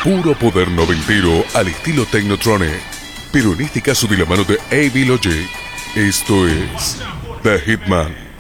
Puro poder noventero al estilo Technotronic, pero en este caso de la mano de AB Logic. Esto es The Hitman.